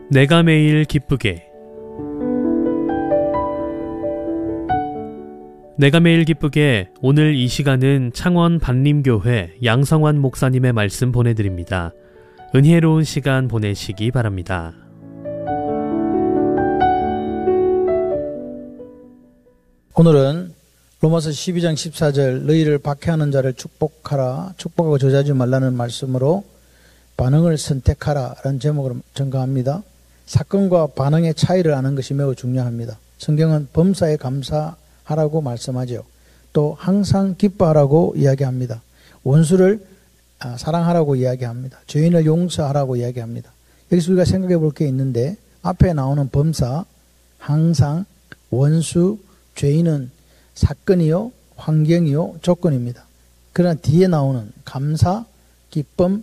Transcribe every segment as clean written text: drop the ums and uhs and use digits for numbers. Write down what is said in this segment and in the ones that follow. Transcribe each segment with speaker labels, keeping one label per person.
Speaker 1: 내가 매일 기쁘게. 내가 매일 기쁘게 오늘 이 시간은 창원 반림교회 양성환 목사님의 말씀 보내드립니다. 은혜로운 시간 보내시기 바랍니다.
Speaker 2: 오늘은 로마서 12장 14절 너희를 박해하는 자를 축복하라, 축복하고 저주하지 말라는 말씀으로 반응을 선택하라 라는 제목으로 전가합니다. 사건과 반응의 차이를 아는 것이 매우 중요합니다. 성경은 범사에 감사하라고 말씀하죠. 또 항상 기뻐하라고 이야기합니다. 원수를 사랑하라고 이야기합니다. 죄인을 용서하라고 이야기합니다. 여기서 우리가 생각해 볼 게 있는데, 앞에 나오는 범사, 항상, 원수, 죄인은 사건이요, 환경이요, 조건입니다. 그러나 뒤에 나오는 감사, 기쁨,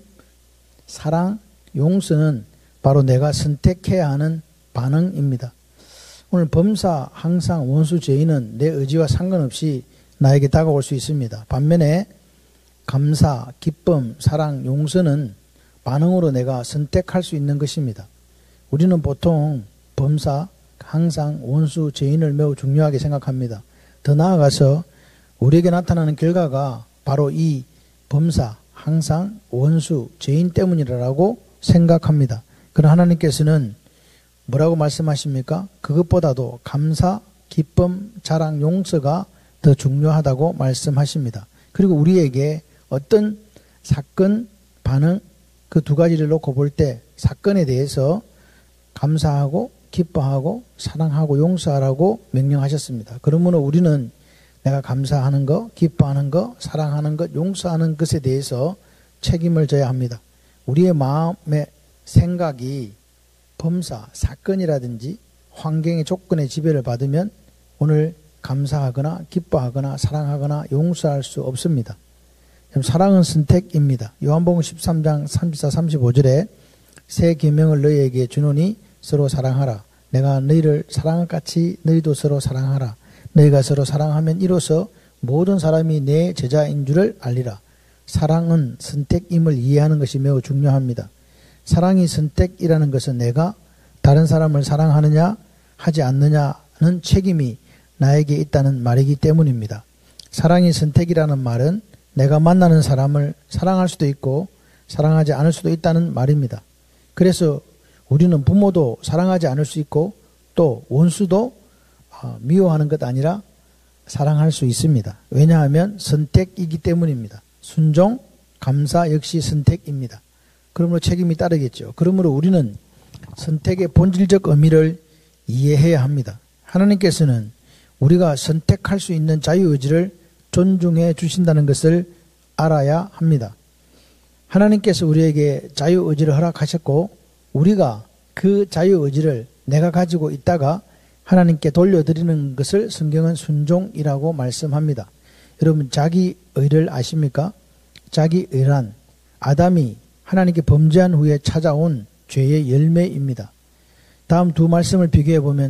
Speaker 2: 사랑, 용서는 바로 내가 선택해야 하는 반응입니다. 오늘 범사, 항상, 원수, 죄인은 내 의지와 상관없이 나에게 다가올 수 있습니다. 반면에 감사, 기쁨, 사랑, 용서는 반응으로 내가 선택할 수 있는 것입니다. 우리는 보통 범사, 항상, 원수, 죄인을 매우 중요하게 생각합니다. 더 나아가서 우리에게 나타나는 결과가 바로 이 범사, 항상, 원수, 죄인 때문이라고 생각합니다. 그러나 하나님께서는 뭐라고 말씀하십니까? 그것보다도 감사, 기쁨, 자랑, 용서가 더 중요하다고 말씀하십니다. 그리고 우리에게 어떤 사건, 반응, 그 두 가지를 놓고 볼 때 사건에 대해서 감사하고 기뻐하고 사랑하고 용서하라고 명령하셨습니다. 그러므로 우리는 내가 감사하는 것, 기뻐하는 것, 사랑하는 것, 용서하는 것에 대해서 책임을 져야 합니다. 우리의 마음의 생각이 범사, 사건이라든지 환경의 조건의 지배를 받으면 오늘 감사하거나 기뻐하거나 사랑하거나 용서할 수 없습니다. 사랑은 선택입니다. 요한복음 13장 34, 35절에 새 계명을 너희에게 주노니 서로 사랑하라. 내가 너희를 사랑한 같이 너희도 서로 사랑하라. 너희가 서로 사랑하면 이로써 모든 사람이 내 제자인 줄을 알리라. 사랑은 선택임을 이해하는 것이 매우 중요합니다. 사랑이 선택이라는 것은 내가 다른 사람을 사랑하느냐 하지 않느냐는 책임이 나에게 있다는 말이기 때문입니다. 사랑이 선택이라는 말은 내가 만나는 사람을 사랑할 수도 있고 사랑하지 않을 수도 있다는 말입니다. 그래서 우리는 부모도 사랑하지 않을 수 있고 또 원수도 미워하는 것 아니라 사랑할 수 있습니다. 왜냐하면 선택이기 때문입니다. 순종, 감사 역시 선택입니다. 그러므로 책임이 따르겠죠. 그러므로 우리는 선택의 본질적 의미를 이해해야 합니다. 하나님께서는 우리가 선택할 수 있는 자유의지를 존중해 주신다는 것을 알아야 합니다. 하나님께서 우리에게 자유의지를 허락하셨고 우리가 그 자유의지를 내가 가지고 있다가 하나님께 돌려드리는 것을 성경은 순종이라고 말씀합니다. 여러분 자기의를 아십니까? 자기의란 아담이 하나님께 범죄한 후에 찾아온 죄의 열매입니다. 다음 두 말씀을 비교해 보면